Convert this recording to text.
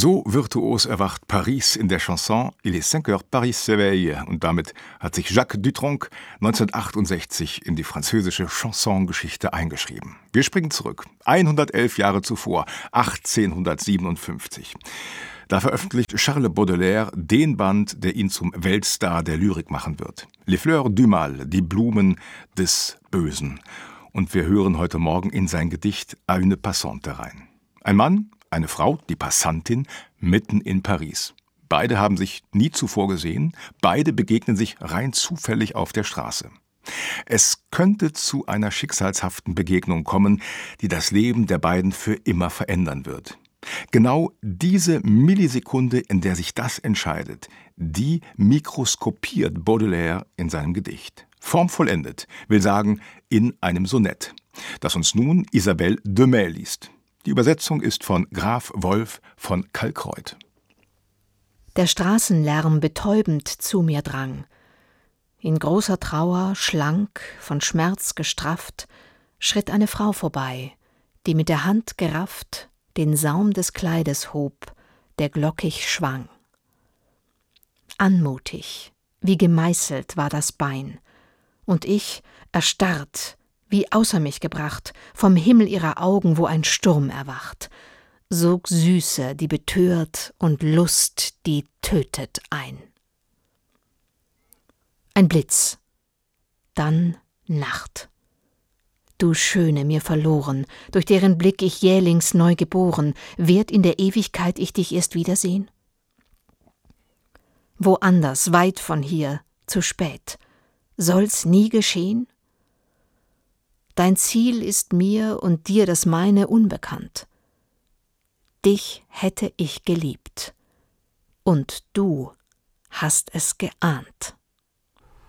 So virtuos erwacht Paris in der Chanson Il est 5 heures, Paris s'éveille. Und damit hat sich Jacques Dutronc 1968 in die französische Chansongeschichte eingeschrieben. Wir springen zurück, 111 Jahre zuvor, 1857. Da veröffentlicht Charles Baudelaire den Band, der ihn zum Weltstar der Lyrik machen wird. Les fleurs du mal, die Blumen des Bösen. Und wir hören heute Morgen in sein Gedicht À une passante rein. Ein Mann, eine Frau, die Passantin, mitten in Paris. Beide haben sich nie zuvor gesehen, beide begegnen sich rein zufällig auf der Straße. Es könnte zu einer schicksalshaften Begegnung kommen, die das Leben der beiden für immer verändern wird. Genau diese Millisekunde, in der sich das entscheidet, die mikroskopiert Baudelaire in seinem Gedicht. Formvollendet, will sagen, in einem Sonett, das uns nun Isabelle Demey liest. Die Übersetzung ist von Graf Wolf von Kalkreuth. Der Straßenlärm betäubend zu mir drang. In großer Trauer, schlank, von Schmerz gestrafft, schritt eine Frau vorbei, die mit der Hand gerafft den Saum des Kleides hob, der glockig schwang. Anmutig, wie gemeißelt war das Bein, und ich, erstarrt, wie außer mich gebracht, vom Himmel ihrer Augen, wo ein Sturm erwacht, sog Süße, die betört, und Lust, die tötet ein. Ein Blitz, dann Nacht. Du Schöne, mir verloren, durch deren Blick ich jählings neu geboren, wird in der Ewigkeit ich dich erst wiedersehen? Woanders, weit von hier, zu spät, soll's nie geschehen? Dein Ziel ist mir und dir das meine unbekannt. Dich hätte ich geliebt, und du hast es geahnt.